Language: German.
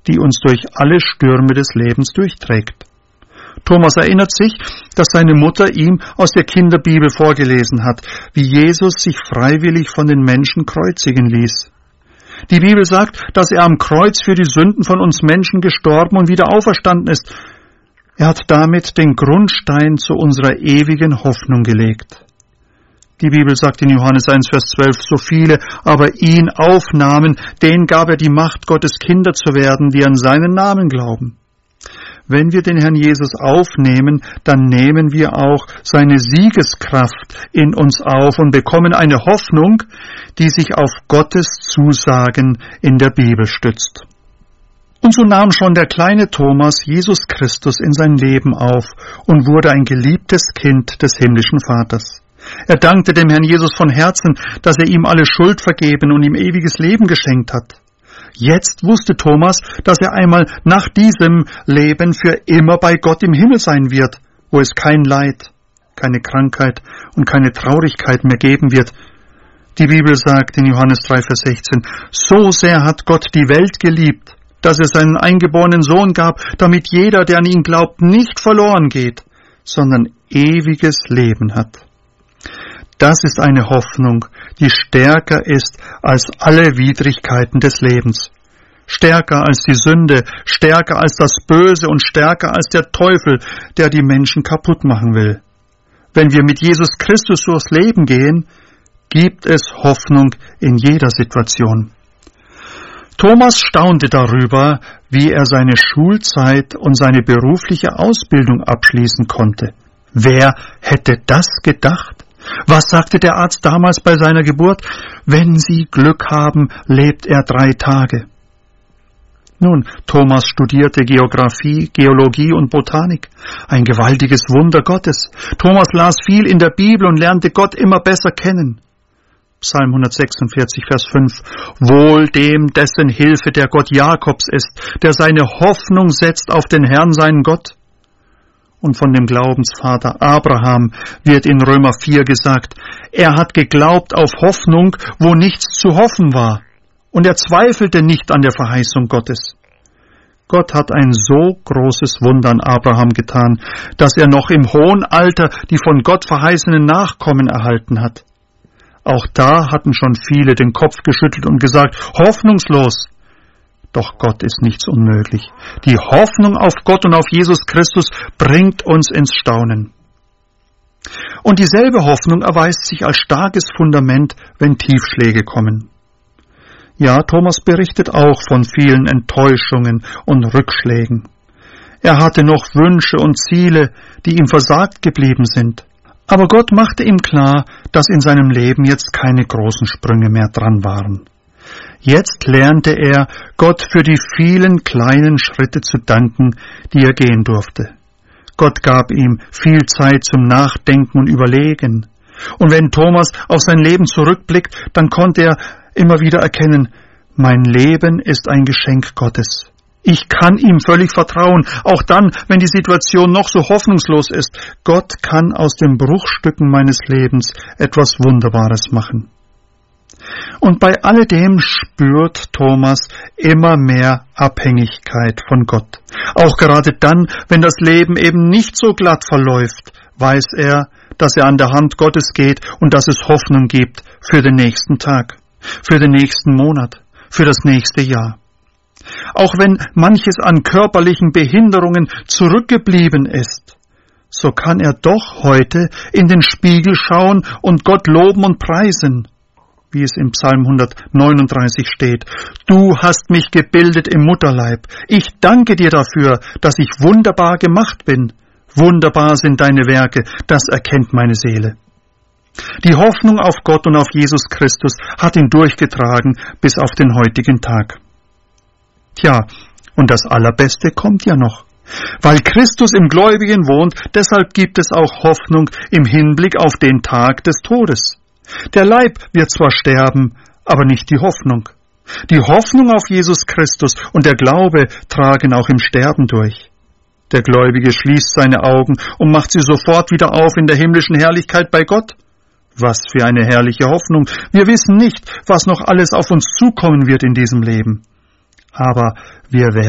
die uns durch alle Stürme des Lebens durchträgt. Thomas erinnert sich, dass seine Mutter ihm aus der Kinderbibel vorgelesen hat, wie Jesus sich freiwillig von den Menschen kreuzigen ließ. Die Bibel sagt, dass er am Kreuz für die Sünden von uns Menschen gestorben und wieder auferstanden ist. Er hat damit den Grundstein zu unserer ewigen Hoffnung gelegt. Die Bibel sagt in Johannes 1, Vers 12, so viele aber ihn aufnahmen, denen gab er die Macht, Gottes Kinder zu werden, die an seinen Namen glauben. Wenn wir den Herrn Jesus aufnehmen, dann nehmen wir auch seine Siegeskraft in uns auf und bekommen eine Hoffnung, die sich auf Gottes Zusagen in der Bibel stützt. Und so nahm schon der kleine Thomas Jesus Christus in sein Leben auf und wurde ein geliebtes Kind des himmlischen Vaters. Er dankte dem Herrn Jesus von Herzen, dass er ihm alle Schuld vergeben und ihm ewiges Leben geschenkt hat. Jetzt wusste Thomas, dass er einmal nach diesem Leben für immer bei Gott im Himmel sein wird, wo es kein Leid, keine Krankheit und keine Traurigkeit mehr geben wird. Die Bibel sagt in Johannes 3, Vers 16, so sehr hat Gott die Welt geliebt, dass er seinen eingeborenen Sohn gab, damit jeder, der an ihn glaubt, nicht verloren geht, sondern ewiges Leben hat. Das ist eine Hoffnung, die stärker ist als alle Widrigkeiten des Lebens. Stärker als die Sünde, stärker als das Böse und stärker als der Teufel, der die Menschen kaputt machen will. Wenn wir mit Jesus Christus durchs Leben gehen, gibt es Hoffnung in jeder Situation. Thomas staunte darüber, wie er seine Schulzeit und seine berufliche Ausbildung abschließen konnte. Wer hätte das gedacht? Was sagte der Arzt damals bei seiner Geburt? Wenn Sie Glück haben, lebt er 3 Tage. Nun, Thomas studierte Geographie, Geologie und Botanik. Ein gewaltiges Wunder Gottes. Thomas las viel in der Bibel und lernte Gott immer besser kennen. Psalm 146, Vers 5. Wohl dem, dessen Hilfe der Gott Jakobs ist, der seine Hoffnung setzt auf den Herrn, seinen Gott. Und von dem Glaubensvater Abraham wird in Römer 4 gesagt, er hat geglaubt auf Hoffnung, wo nichts zu hoffen war. Und er zweifelte nicht an der Verheißung Gottes. Gott hat ein so großes Wunder an Abraham getan, dass er noch im hohen Alter die von Gott verheißenen Nachkommen erhalten hat. Auch da hatten schon viele den Kopf geschüttelt und gesagt, hoffnungslos. Doch Gott ist nichts unmöglich. Die Hoffnung auf Gott und auf Jesus Christus bringt uns ins Staunen. Und dieselbe Hoffnung erweist sich als starkes Fundament, wenn Tiefschläge kommen. Ja, Thomas berichtet auch von vielen Enttäuschungen und Rückschlägen. Er hatte noch Wünsche und Ziele, die ihm versagt geblieben sind. Aber Gott machte ihm klar, dass in seinem Leben jetzt keine großen Sprünge mehr dran waren. Jetzt lernte er, Gott für die vielen kleinen Schritte zu danken, die er gehen durfte. Gott gab ihm viel Zeit zum Nachdenken und Überlegen. Und wenn Thomas auf sein Leben zurückblickt, dann konnte er immer wieder erkennen, mein Leben ist ein Geschenk Gottes. Ich kann ihm völlig vertrauen, auch dann, wenn die Situation noch so hoffnungslos ist. Gott kann aus den Bruchstücken meines Lebens etwas Wunderbares machen. Und bei alledem spürt Thomas immer mehr Abhängigkeit von Gott. Auch gerade dann, wenn das Leben eben nicht so glatt verläuft, weiß er, dass er an der Hand Gottes geht und dass es Hoffnung gibt für den nächsten Tag, für den nächsten Monat, für das nächste Jahr. Auch wenn manches an körperlichen Behinderungen zurückgeblieben ist, so kann er doch heute in den Spiegel schauen und Gott loben und preisen, wie es im Psalm 139 steht. Du hast mich gebildet im Mutterleib. Ich danke dir dafür, dass ich wunderbar gemacht bin. Wunderbar sind deine Werke, das erkennt meine Seele. Die Hoffnung auf Gott und auf Jesus Christus hat ihn durchgetragen bis auf den heutigen Tag. Tja, und das Allerbeste kommt ja noch. Weil Christus im Gläubigen wohnt, deshalb gibt es auch Hoffnung im Hinblick auf den Tag des Todes. Der Leib wird zwar sterben, aber nicht die Hoffnung. Die Hoffnung auf Jesus Christus und der Glaube tragen auch im Sterben durch. Der Gläubige schließt seine Augen und macht sie sofort wieder auf in der himmlischen Herrlichkeit bei Gott. Was für eine herrliche Hoffnung! Wir wissen nicht, was noch alles auf uns zukommen wird in diesem Leben. Aber wir werden